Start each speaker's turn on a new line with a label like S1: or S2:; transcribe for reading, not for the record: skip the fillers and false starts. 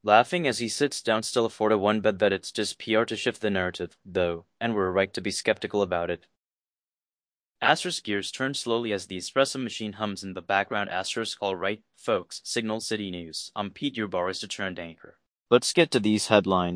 S1: laughing as he sits down, still afford a one bet that it's just PR to shift the narrative, though, and we're right to be skeptical about it. Astro's gears turn slowly as the espresso machine hums in the background. Astro's call right, folks, Signal City News. I'm Pete, your bar is to turned anchor. Let's get to these headlines.